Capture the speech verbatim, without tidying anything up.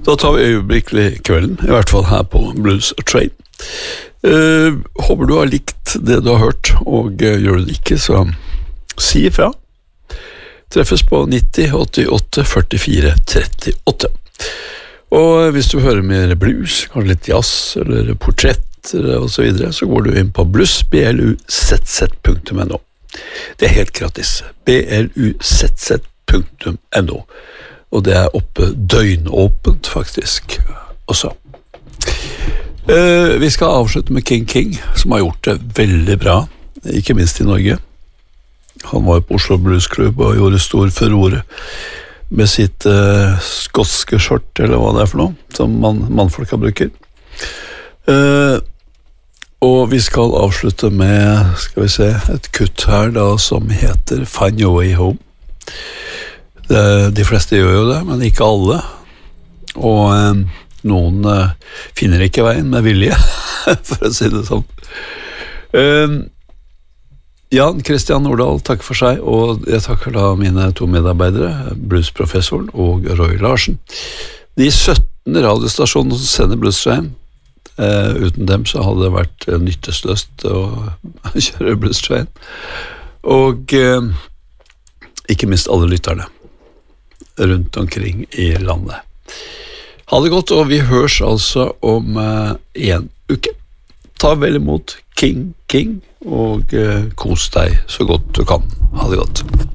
Da tar vi øyeblikkelig kvelden, i hvert fall her på Blues Train. Uh, håper du har likt det du har hørt, og uh, gjør du det ikke, så si ifra. Treffes på nitti åttiåtte førtifire trettiåtte. Og hvis du hører mer blues, kanskje litt jazz eller portrett og så videre, så går du inn på blues bluzz punktum no. Det er helt gratis. bluzz punktum no. Og det er oppe døgnåpent faktisk også. Uh, vi skal avslutte med King King, som har gjort det veldig bra, ikke minst i Norge. Han var på Oslo Blues Club og gjorde stor furore med sitt uh, skotske skjort, eller hva det er for noe, som man, mannfolka bruker. Uh, og vi skal avslutte med, skal vi se, et kutt her da, som heter Find Your Way Home. Det, de fleste gjør jo det, men ikke alle. Og uh, noen uh, finner ikke veien med vilje, for å si det sånn. Uh, Jan Christian Nordahl takker for seg, og jeg takker da mine to medarbeidere, bluesprofessoren og Roy Larsen. De sytten radiostasjonene som sender Blues Train, uh, uten dem så hadde det vært nyttesløst å kjøre Blues Train. Og uh, ikke minst alle lytterne rundt omkring i landet. Ha det godt, og vi høres altså om uh, en uke. Ta vel imot King King, og uh, kos deg så godt du kan. Ha det godt.